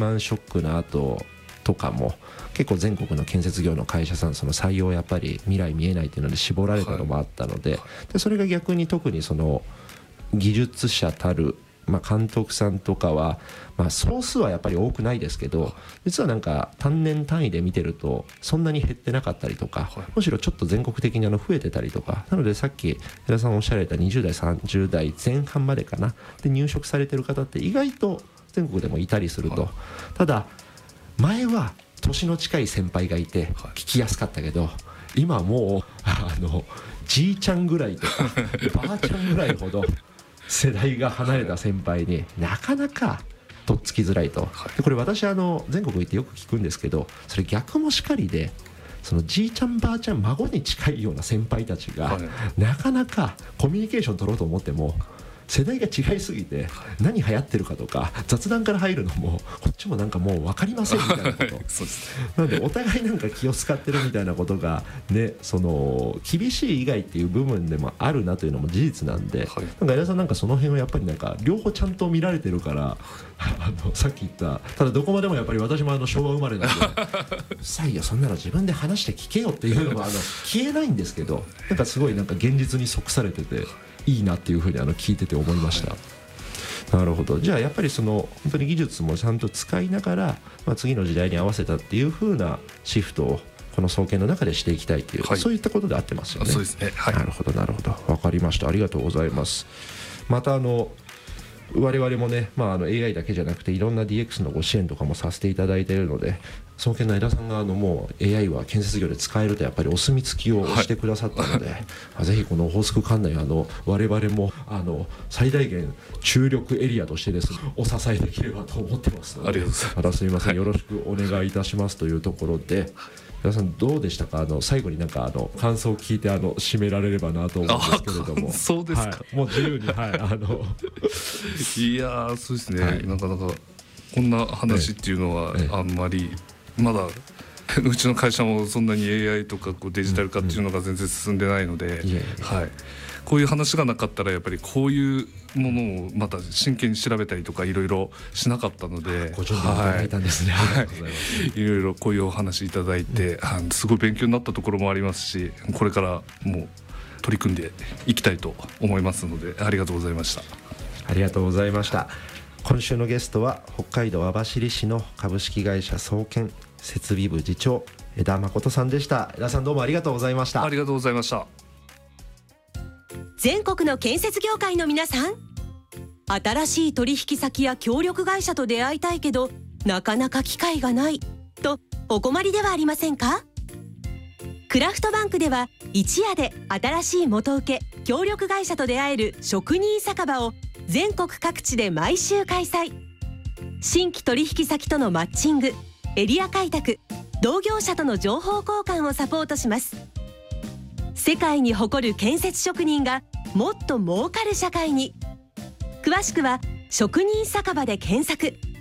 マンショックの後とかも結構全国の建設業の会社さん、その採用やっぱり未来見えないっていうので絞られたのもあったので、でそれが逆に特にその技術者たる、監督さんとかは、総数はやっぱり多くないですけど、実はなんか単年単位で見てるとそんなに減ってなかったりとか、むしろちょっと全国的に増えてたりとか、なのでさっき江田さんおっしゃられた20代30代前半までかなで入職されてる方って意外と全国でもいたりすると。ただ前は年の近い先輩がいて聞きやすかったけど、今はもうじいちゃんぐらいとかばあちゃんぐらいほど世代が離れた先輩になかなかとっつきづらいと。でこれ私全国行ってよく聞くんですけど、それ逆もしかりで、そのじいちゃんばあちゃん孫に近いような先輩たちがなかなかコミュニケーション取ろうと思っても世代が違いすぎて、何流行ってるかとか雑談から入るのもこっちもなんかもう分かりませんみたいなことそうですね。なのでお互いなんか気を使ってるみたいなことがね、その厳しい以外っていう部分でもあるなというのも事実なんで、なんか江田さんなんかその辺はやっぱりなんか両方ちゃんと見られてるからさっき言ったただどこまでもやっぱり私も昭和生まれなんでうさいよそんなの自分で話して聞けよっていうのが消えないんですけど、なんかすごいなんか現実に即されてていいなっていうふうに聞いてて思いました、なるほど。じゃあやっぱりその本当に技術もちゃんと使いながら、次の時代に合わせたっていうふうなシフトをこの総研の中でしていきたいという、そういったことで合ってますよね。 そうですね、 なるほどなるほど、分かりました。ありがとうございます。また我々もね、AI だけじゃなくていろんな DX のご支援とかもさせていただいているので、総研の江田さんがもう AI は建設業で使えるとやっぱりお墨付きをしてくださったので、ぜひこのオホーツク管内我々も最大限注力エリアとしてですねお支えできればと思ってますので、 ありがとうございます。 すみません、よろしくお願いいたしますというところで、江田さんどうでしたか。最後になんか感想を聞いて締められればなと思うんですけれども。 そうですか、 もう自由にいやそうですね、なかなかこんな話っていうのはあんまりまだうちの会社もそんなに AI とかデジタル化っていうのが全然進んでないので、こういう話がなかったらやっぱりこういうものをまた真剣に調べたりとかいろいろしなかったので、 ご準備いただいたんですね。 いろいろこういうお話いただいて、すごい勉強になったところもありますし、これからもう取り組んでいきたいと思いますので、ありがとうございました。 ありがとうございました。今週のゲストは北海道網走市の株式会社総研設備部次長江田誠さんでした。江田さんどうもありがとうございました。 ありがとうございました。 全国の建設業界の皆さん、新しい取引先や協力会社と出会いたいけどなかなか機会がないとお困りではありませんか。クラフトバンクでは一夜で新しい元請け協力会社と出会える職人酒場を全国各地で毎週開催。新規取引先とのマッチング、エリア開拓、同業者との情報交換をサポートします。世界に誇る建設職人がもっと儲かる社会に。詳しくは職人酒場で検索。